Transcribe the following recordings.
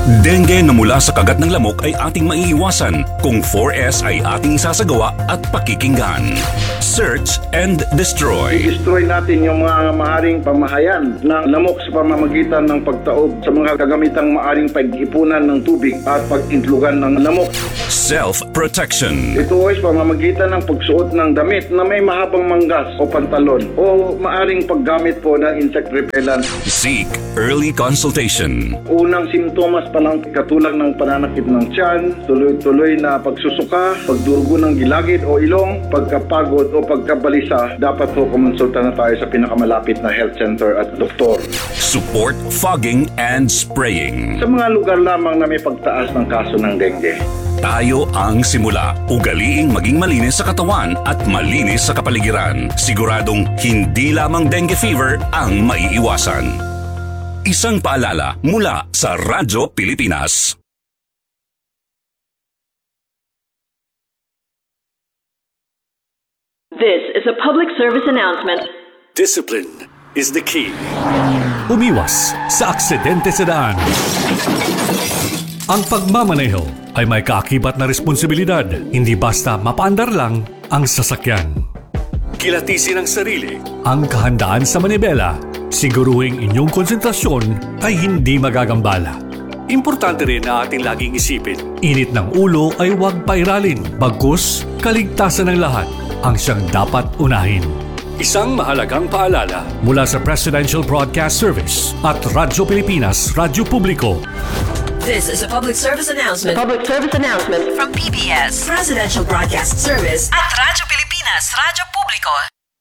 Dengue na mula sa kagat ng lamok ay ating maiiwasan kung 4S ay ating isasagawa at pakikinggan. Search and destroy. I-destroy natin yung mga maaring pamahayan ng lamok sa pamamagitan ng pagtaob sa mga kagamitang maaring pag-ipunan ng tubig at pag-intlugan ng lamok. Self-protection. Ito ay pamamagitan ng pagsuot ng damit na may mahabang manggas o pantalon o maaring paggamit po ng insect repellent. Seek early consultation. Unang simptomas pa lang katulad ng pananakit ng tiyan, tuloy-tuloy na pagsusuka, pagdurugo ng gilagid o ilong, pagkapagod o pagkabalisa, dapat po kumonsulta na tayo sa pinakamalapit na health center at doktor. Support fogging and spraying. Sa mga lugar lamang na may pagtaas ng kaso ng dengue. Tayo ang simula. Ugaliing maging malinis sa katawan at malinis sa kapaligiran. Siguradong hindi lamang dengue fever ang maiiwasan. Isang paalala mula sa Radyo Pilipinas. This is a public service announcement. Discipline is the key. Umiwas sa aksidente sa daan. Ang pagmamaneho ay may kaakibat na responsibilidad, hindi basta mapaandar lang ang sasakyan. Kilatisin ang sarili, ang kahandaan sa manibela, siguruhing inyong konsentrasyon ay hindi magagambala. Importante rin na ating laging isipin, init ng ulo ay huwag pairalin, bagkus kaligtasan ng lahat ang siyang dapat unahin. Isang mahalagang paalala mula sa Presidential Broadcast Service at Radyo Pilipinas, Radyo Publiko. This is a public service announcement. Public service announcement From PBS, Presidential Broadcast Service at Radyo Pilipinas, Radyo Publiko.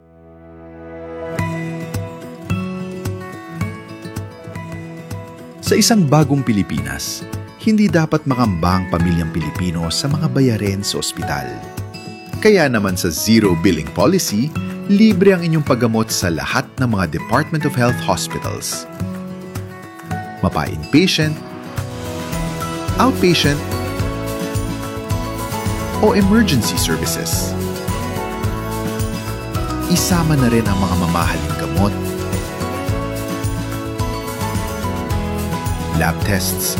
Sa isang bagong Pilipinas, hindi dapat makamba ang pamilyang Pilipino sa mga bayarin sa ospital. Kaya naman sa Zero Billing Policy, libre ang inyong paggamot sa lahat ng mga Department of Health hospitals. Mapa-inpatient, outpatient, o emergency services. Isama na rin ang mga mamahaling gamot, lab tests,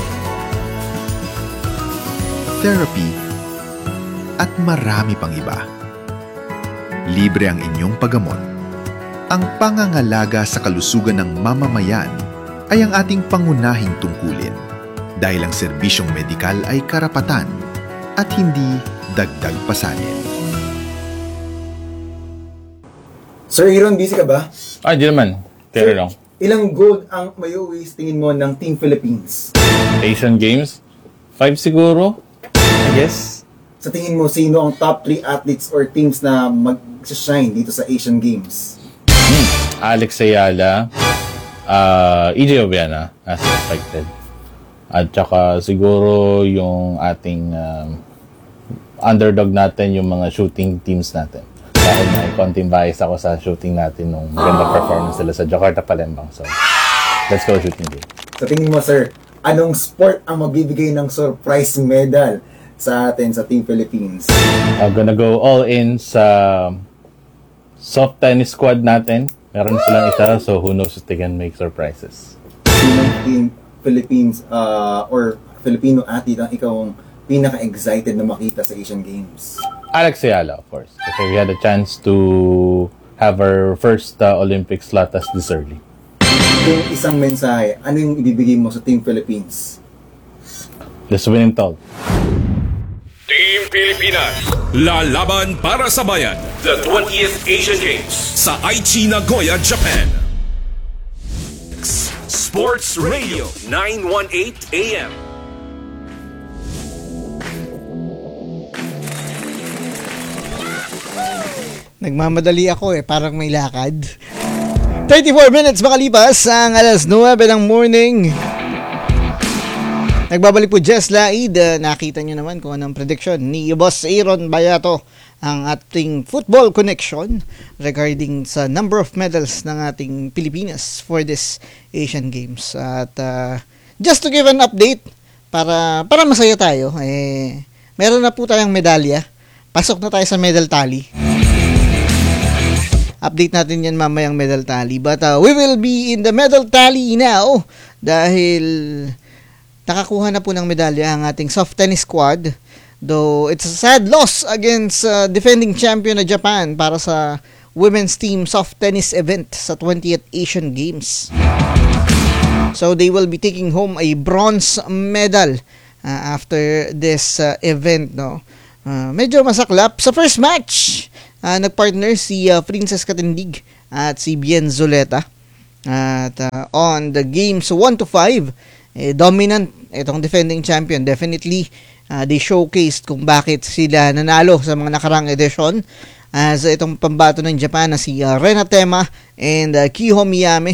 therapy, at marami pang iba. Libre ang inyong paggamot. Ang pangangalaga sa kalusugan ng mamamayan ay ang ating pangunahing tungkulin. Dahil ang serbisyong medikal ay karapatan at hindi dagdag pasanin. Sir Hiron, busy ka ba? Di naman. Pero lang. Ilang gold ang may uwis tingin mo ng Team Philippines? Asian Games? 5 siguro? I guess. Sa tingin mo, sino ang top 3 athletes or teams na mag-shine dito sa Asian Games? Alex Ayala, EJ Obiana, as expected. At saka siguro yung ating underdog natin, yung mga shooting teams natin. Dahil may konting bias ako sa shooting natin nung magandang performance nila sa Jakarta, Palembang. So, let's go shooting game. Sa tingin mo, sir, anong sport ang mabibigay ng surprise medal sa atin sa Team Philippines? I'm gonna go all in sa soft tennis squad natin. Meron silang isa, so who knows if they can make surprises. Sinong Team Philippines or Filipino athlete ang ikaw pinaka-excited na makita sa Asian Games? Alex Ayala, of course. Kasi we had a chance to have our first Olympic slot as this early. Kung isang mensahe, ano yung ibibigay mo sa Team Philippines? Let's win and talk. Team Pilipinas, lalaban para sa bayan. The 20th Asian Games sa Aichi, Nagoya, Japan. Sports Radio 918 AM. Nagmamadali ako parang may lakad. 34 minutes makalipas ang alas 9 ng morning. Nagbabalik po Jess Laid. Nakita nyo naman kung anong prediction ni Boss Aaron Bayato, ang ating football connection regarding sa number of medals ng ating Pilipinas for this Asian Games. At just to give an update, para masaya tayo, meron na po tayong medalya. Pasok na tayo sa medal tally. Update natin yan mamayang medal tally. But we will be in the medal tally now dahil nakakuha na po ng medalya ang ating soft tennis squad. Though it's a sad loss against defending champion na Japan para sa women's team soft tennis event sa 20th Asian Games. So they will be taking home a bronze medal after this event, no. Medyo masaklap sa first match. Nagpartner si Princess Katindig at si Bien Zuleta. At on the games 1-5, dominant itong defending champion. Definitely they showcased kung bakit sila nanalo sa mga nakarang edisyon. As itong pambato ng Japan na si Rena Tema and Kiho Miyama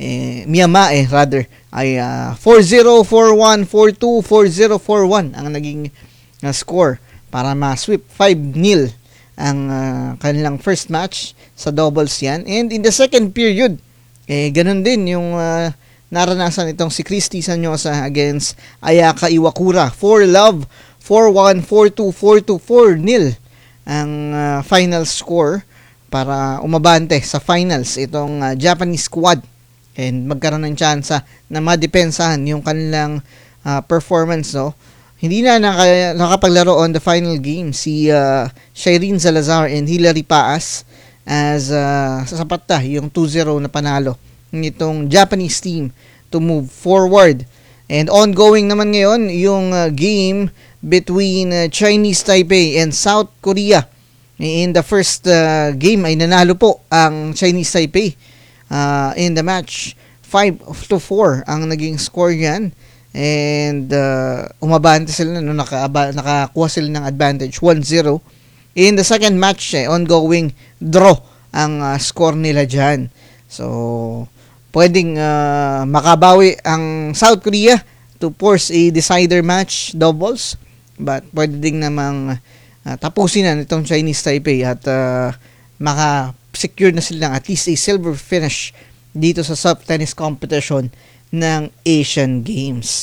ay 4-0, 4-1, 4-2, 4-0, 4-1 ang naging score para ma-sweep 5-0 ang kanilang first match sa doubles yan. And in the second period, ganun din yung naranasan itong si Christy Sanyosa against Ayaka Iwakura. 4-love, 4-1, 4-2, 4-2, 4-0 ang final score para umabante sa finals itong Japanese squad and magkaroon ng tsansa na madepensahan yung kanilang performance, no. Hindi na nakapaglaro on the final game si Shireen Salazar and Hilary Paas as sapat na yung 2-0 na panalo nitong Japanese team to move forward. And ongoing naman ngayon yung game between Chinese Taipei and South Korea. In the first game ay nanalo po ang Chinese Taipei in the match. 5-4 ang naging score yan. And umabante sila, no, nakakuha sila ng advantage 1-0. In the second match, ongoing draw ang score nila dyan. So, pwedeng makabawi ang South Korea to force a decider match doubles. But pwede din namang tapusin na itong Chinese Taipei at maka-secure na sila ng at least a silver finish dito sa soft tennis competition ng Asian Games.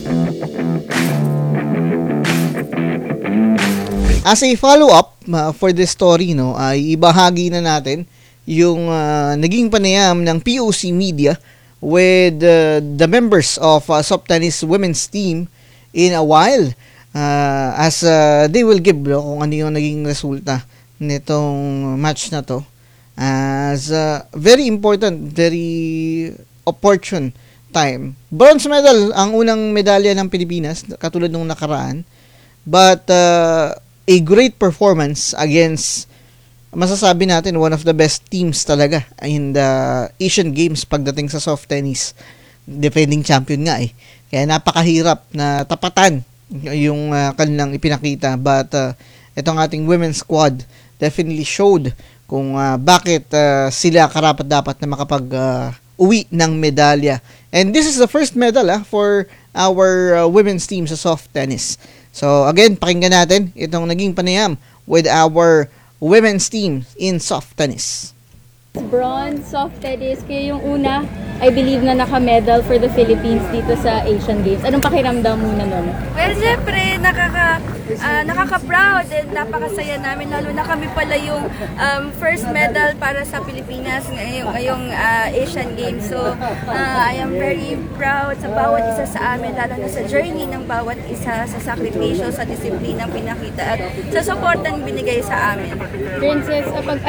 As a follow-up for this story, no, ay ibahagi na natin yung naging panayam ng POC Media with the members of soft tennis women's team in a while. As they will give kung ano yung naging resulta nitong match na to, as very important, very opportune time. Bronze medal ang unang medalya ng Pilipinas katulad nung nakaraan, but a great performance against, masasabi natin, one of the best teams talaga in the Asian Games pagdating sa soft tennis. Defending champion nga kaya napakahirap na tapatan yung kanilang ipinakita, but itong ating women's squad definitely showed kung bakit sila karapat-dapat na makapag-uwi ng medalya. And this is the first medal for our women's team sa soft tennis. So again, pakinggan natin itong naging panayam with our women's team in soft tennis. Bronze, soft tennis, kaya yung una, I believe na naka-medal for the Philippines dito sa Asian Games. Anong pakiramdam muna nun? Well, siyempre, nakaka-proud and napakasaya namin. Lalo na kami pala yung first medal para sa Pilipinas ngayong Asian Games. So, I am very proud sa bawat isa sa amin, lalo na sa journey ng bawat isa, sa sakripisyo, sa disiplinang pinakita at sa supportang binigay sa amin. Princess,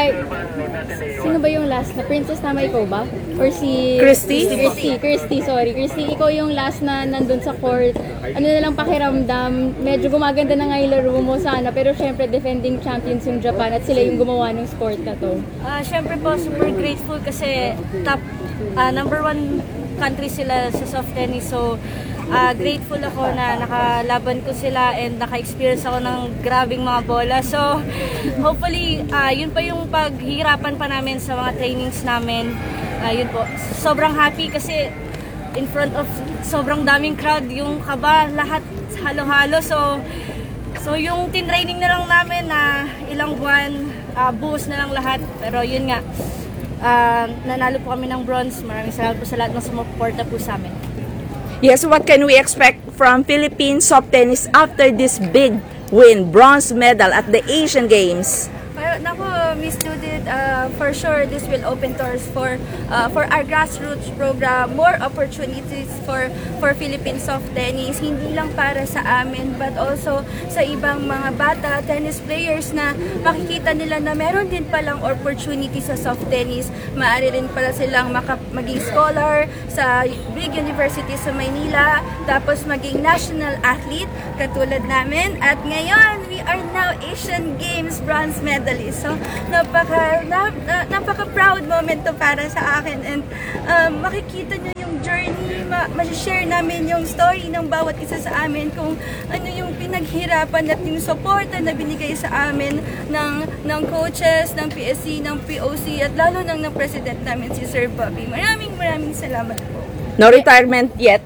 sino ba yung last na? Princess, tama ikaw ba? Or si... Christy, sorry. Christy, ikaw yung last na nandun sa court. Ano na lang pakiramdam? Medyo gumaganda na nga yung laro mo sana, pero syempre defending champions yung Japan at sila yung gumawa ng sport na to. Syempre po, super grateful kasi top number 1 country sila sa soft tennis. So, grateful ako na nakalaban ko sila and naka-experience ako ng grabing mga bola. So, hopefully, yun pa yung paghihirapan pa namin sa mga trainings namin. Yun po, sobrang happy kasi in front of sobrang daming crowd, yung kaba, lahat halo-halo. So yung tinraining na lang namin na ilang buwan, buhos na lang lahat. Pero yun nga, nanalo po kami ng bronze. Maraming salamat po sa lahat ng sumuporta po sa amin. Yes, what can we expect from Philippine soft tennis after this big win, bronze medal at the Asian Games? Well, Nako, Miss Judith, for sure this will open doors for our grassroots program, more opportunities for Philippine soft tennis, hindi lang para sa amin but also sa ibang mga bata, tennis players na makikita nila na meron din palang opportunity sa soft tennis. Maaari rin pala silang maging scholar sa big university sa Maynila, tapos maging national athlete katulad namin. At ngayon, we are now Asian Games bronze medalist. So, napaka-proud moment to para sa akin. And makikita nyo yung journey, ma-share namin yung story ng bawat isa sa amin, kung ano yung pinaghirapan at yung support na binigay sa amin ng coaches, ng PSC, ng POC, at lalo ng president namin si Sir Bobby. Maraming salamat po. No retirement yet?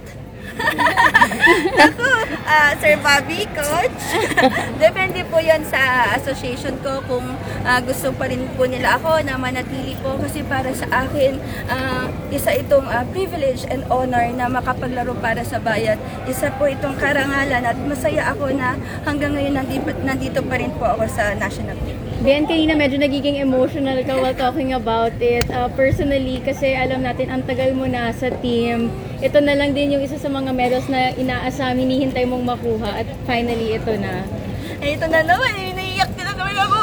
Ako, Sir Bobby, coach. Depende po yan sa association ko kung gusto pa rin po nila ako na manatili po, kasi para sa akin, isa itong privilege and honor na makapaglaro para sa bayan. Isa po itong karangalan at masaya ako na hanggang ngayon nandito pa rin po ako sa national team. Ben, kanina medyo nagiging emotional ka while talking about it. Personally, kasi alam natin ang tagal mo na sa team. Ito na lang din yung isa sa mga medals na inaasam, hinihintay mong makuha, at finally ito na. Ito na naman, naiiyak na naman ako.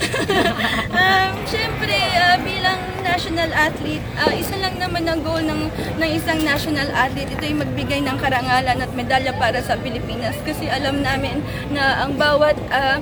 Siyempre, bilang national athlete, isa lang naman ang goal ng isang national athlete. Ito yung magbigay ng karangalan at medalya para sa Pilipinas. Kasi alam namin na ang bawat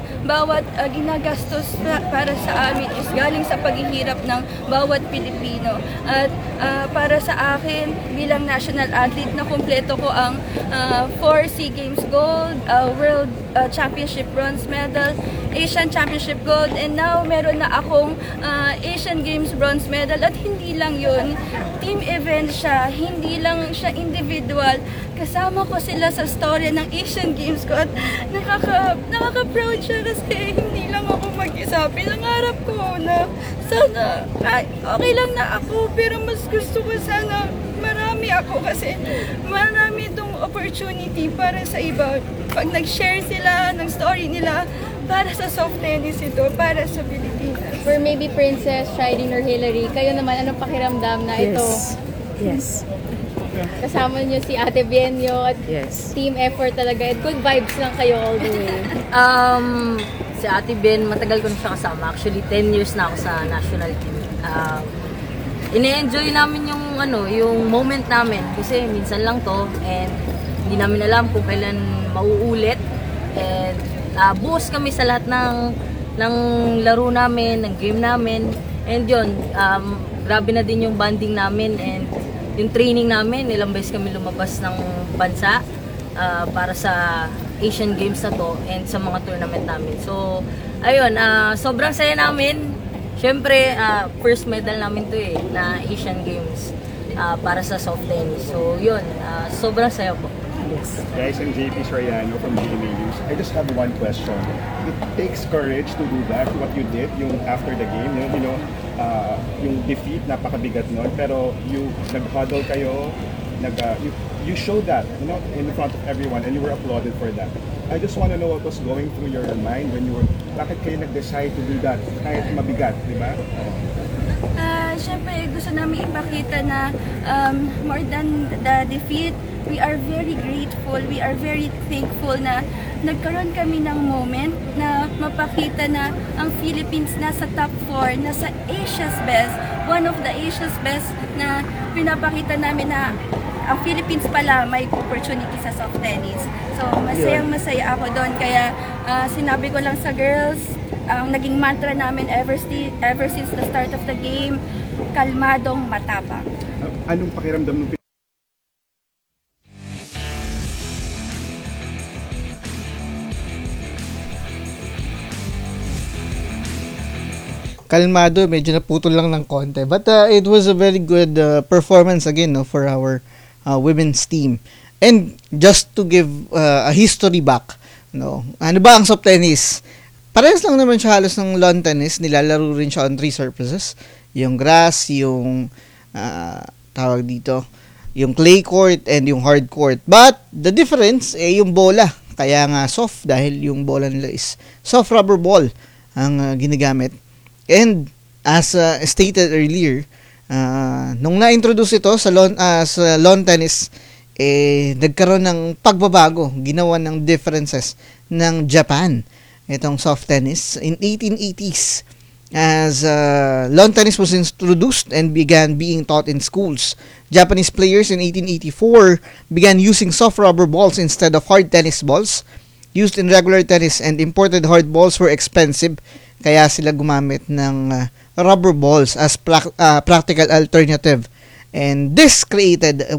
ginagastos para sa amin is galing sa paghihirap ng bawat Pilipino. At para sa akin, bilang national athlete, na kumpleto ko ang 4 SEA Games gold, World Championship bronze medal, Asian Championship gold, and now meron na akong Asian Games bronze medal. At hindi lang yun, team event siya, hindi lang siya individual. Kasama ko sila sa storya ng Asian Games ko, at nakaka-proud siya kasi hindi lang ako mag-isa. Pinangarap ko na sana okay lang na ako, pero mas gusto ko sana marami ako, kasi marami itong opportunity para sa iba. Pag nag-share sila ng story nila, para sa soft tennis ito, para sa Pilipinas. For maybe Princess, Shireen, or Hillary, kayo naman, anong pakiramdam na ito? Yes. Kasama niyo si Ate Bienyo, at team effort talaga, at good vibes lang kayo all the way. Si Ate Ben, matagal ko na siya kasama. Actually, 10 years na ako sa national team. Ine-enjoy namin yung moment namin, kasi minsan lang to, and hindi namin alam kung kailan mauulit. And buhos kami sa lahat ng laro namin, ng game namin. And yun, grabe na din yung bonding namin and yung training namin. Ilang beses kami lumabas ng bansa para sa Asian Games na to and sa mga tournament namin. So, ayun, sobrang saya namin. Siyempre, first medal namin to na Asian Games para sa soft tennis. So, yun, sobrang saya po. Guys, I'm JP Soriano from GMA News. I just have one question. It takes courage to do that, what you did, yung after the game, yung defeat, napakabigat nun, pero nag-huddle kayo, you showed that, in front of everyone, and you were applauded for that. I just want to know what was going through your mind when bakit kayo nag-decide to do that, kahit mabigat, di ba? Siyempre, gusto namin ipakita na more than the defeat, we are very grateful, we are very thankful na nagkaroon kami ng moment na mapakita na ang Philippines nasa top 4, nasa Asia's best, one of the Asia's best, na pinapakita namin na ang Philippines pala may opportunity sa soft tennis. So, masaya ako doon. Kaya sinabi ko lang sa girls, ang naging mantra namin ever since the start of the game, kalmadong matapang. Anong pakiramdam ng kalmado, medyo naputol lang ng konti. But it was a very good performance again, for our women's team. And just to give a history back, ano ba ang soft tennis? Parehas lang naman siya halos ng lawn tennis. Nilalaro rin siya on 3 surfaces. Yung grass, yung tawag dito, yung clay court and yung hard court. But the difference yung bola. Kaya nga soft dahil yung bola nila is soft rubber ball ang ginagamit. And as stated earlier, nung na-introduce ito sa lawn tennis, nagkaroon ng pagbabago, ginawa ng differences ng Japan, itong soft tennis. In 1880s, as lawn tennis was introduced and began being taught in schools, Japanese players in 1884 began using soft rubber balls instead of hard tennis balls used in regular tennis, and imported hard balls were expensive, kaya sila gumamit ng rubber balls as practical alternative. And this created